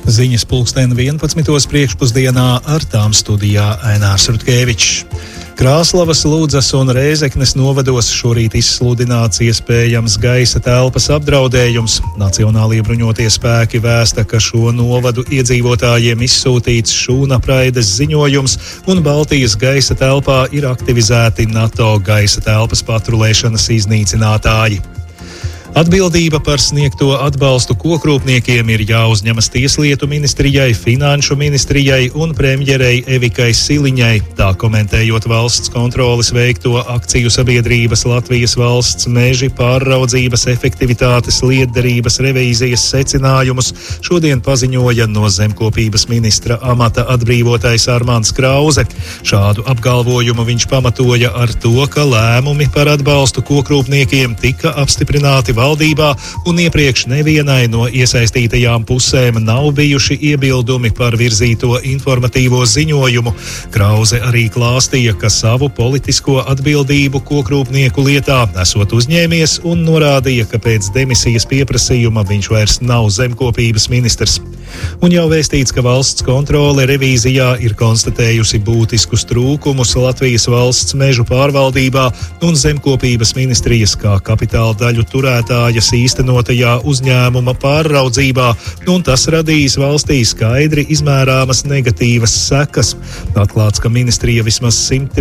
Ziņas pulksten 11. priekšpusdienā, ar tām studijā Ainārs Rutkevičs. Krāslavas, Ludzas un Rēzeknes novados šorīt izsludināts iespējams gaisa telpas apdraudējums. Nacionālie bruņotie spēki vēsta, ka šo novadu iedzīvotājiem izsūtīts šūnapraides ziņojums, un Baltijas gaisa telpā ir aktivizēti NATO gaisa telpas patrulēšanas iznīcinātāji. Atbildība par sniegto atbalstu kokrūpniekiem ir jāuzņemas Tieslietu ministrijai, Finanšu ministrijai un premjerei Evikai Siliņai, tā komentējot valsts kontroles veikto akciju sabiedrības Latvijas valsts meži pārraudzības efektivitātes lietderības revīzijas secinājumus, šodien paziņoja no zemkopības ministra amata atbrīvotais Armands Krause. Šādu apgalvojumu viņš pamatoja ar to, ka lēmumi par atbalstu kokrūpniekiem tika apstiprināti valdībā, un iepriekš nevienai no iesaistītajām pusēm nav bijuši iebildumi par virzīto informatīvo ziņojumu. Krause arī klāstīja, ka savu politisko atbildību kokrūpnieku lietā esot uzņēmies, un norādīja, ka pēc demisijas pieprasījuma viņš vairs nav zemkopības ministrs. Un jau vēstīts, ka valsts kontrole revīzijā ir konstatējusi būtiskus trūkumus Latvijas valsts mežu pārvaldībā un zemkopības ministrijas kā kapitāla daļu turētājas īstenotajā uzņēmuma pārraudzībā, un tas radīs valstī skaidri izmērāmas negatīvas sekas. Atklāts, ka ministrija vismaz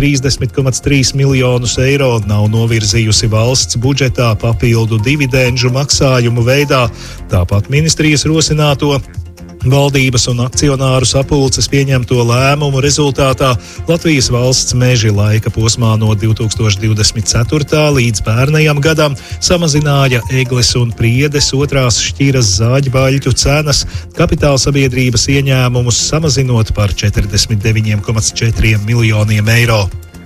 130,3 miljonus eiro nav novirzījusi valsts budžetā papildu dividendžu maksājumu veidā. Tāpat ministrijas rosināto valdības un akcionāru sapulces pieņemto lēmumu rezultātā Latvijas valsts meži laika posmā no 2024. līdz pērnajam gadam samazināja egles un priedes otrās šķiras zāģbaļķu cenas, kapitāla sabiedrības ieņēmumus samazinot par 49,4 miljoniem eiro.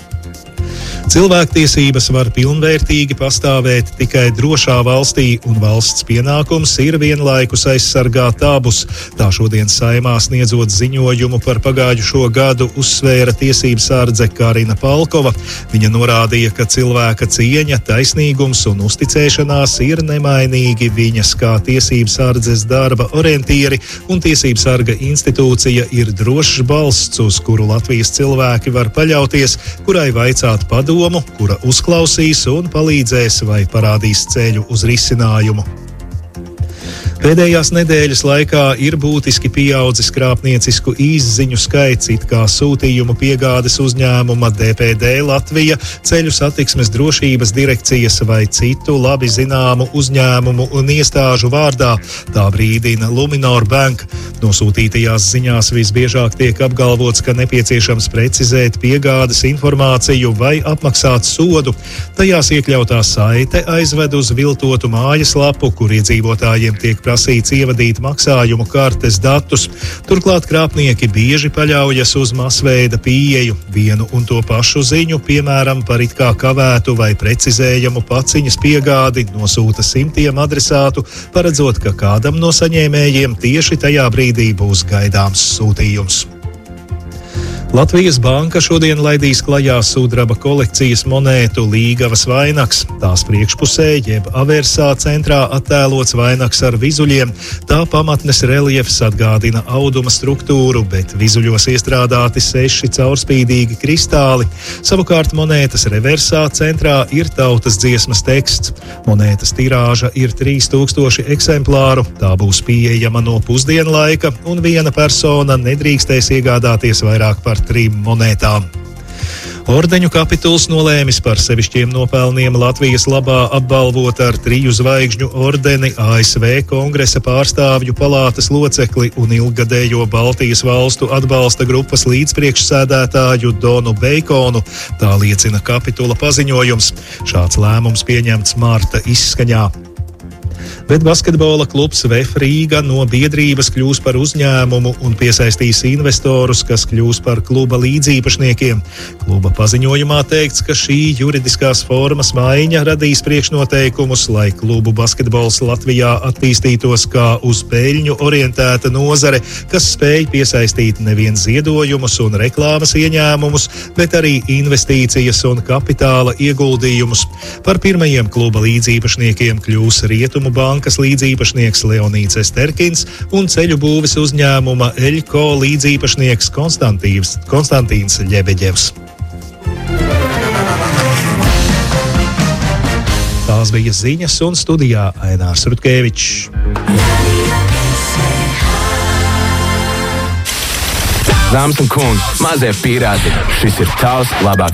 Cilvēktiesības var pilnvērtīgi pastāvēt tikai drošā valstī, un valsts pienākums ir vienlaikus aizsargāt abus. Tā šodien Saeimā sniedzot ziņojumu par pagājušo gadu uzsvēra tiesības sardze Karina Palkova. Viņa norādīja, ka cilvēka cieņa, taisnīgums un uzticēšanās ir nemainīgi viņas kā tiesības sardzes darba orientieri, un tiesības sarga institūcija ir drošs balsts, uz kuru Latvijas cilvēki var paļauties, kurai vaicāt padomu, kura uzklausīs un palīdzēs vai parādīs ceļu uz risinājumu. Pēdējās nedēļas laikā ir būtiski pieaudzis krāpniecisku īsziņu skaits, it kā sūtījumu piegādes uzņēmuma DPD Latvija, Ceļu satiksmes drošības direkcijas vai citu labi zināmu uzņēmumu un iestāžu vārdā, tā brīdina Luminor Bank. Nosūtītajās ziņās visbiežāk tiek apgalvots, ka nepieciešams precizēt piegādes informāciju vai apmaksāt sodu. Tajās iekļautā saite aizved uz viltotu mājaslapu, kur iedzīvotājiem tiek prasīts ievadīt maksājumu kartes datus. Turklāt krāpnieki bieži paļaujas uz masveida pieeju, vienu un to pašu ziņu, piemēram, par it kā kavētu vai precizējamu paciņas piegādi, nosūta simtiem adresātu, paredzot, ka kādam no saņēmējiem tieši tajā brīdī būs gaidāms sūtījums. Latvijas banka šodien laidīs klajā sudraba kolekcijas monētu Līgavas vainags. Tās priekšpusē, jeb aversā centrā attēlots vainags ar vizuļiem. Tā pamatnes reljefs atgādina auduma struktūru, bet vizuļos iestrādāti 6 caurspīdīgi kristāli. Savukārt monētas reversā centrā ir tautas dziesmas teksts. Monētas tirāža ir 3000 eksemplāru. Tā būs pieejama no pusdienlaika, un viena persona nedrīkstēs iegādāties vairāk par 3 monētām. Ordeņu kapituls nolēmis par sevišķiem nopelniem Latvijas labā apbalvot ar 3 zvaigžņu ordeni ASV Kongresa pārstāvju palātas locekli un ilggadējo Baltijas valstu atbalsta grupas līdzpriekšsēdētāju Donu Beikonu. Tā liecina kapitula paziņojums. Šāds lēmums pieņemts marta izskaņā. Bet basketbola klubs VF Rīga no biedrības kļūs par uzņēmumu un piesaistīs investorus, kas kļūs par kluba līdzīpašniekiem. Kluba paziņojumā teikts, ka šī juridiskās formas maiņa radīs priekšnoteikumus, lai klubu basketbols Latvijā attīstītos kā uz peļņu orientēta nozare, kas spēj piesaistīt nevien ziedojumus un reklāmas ieņēmumus, bet arī investīcijas un kapitāla ieguldījumus. Par pirmajiem kluba līdzīpašniekiem kļūs Rietumu banka bankas līdziepašnieks Leonīds Esterkins un ceļu būves uzņēmuma Eļko līdziepašnieks Konstantīns Ļebeģevs. Tās bija ziņas, un studijā Ainārs Rutkevičs. Dāmas un kungi, mazie pīrāti, šis ir tavs labākais.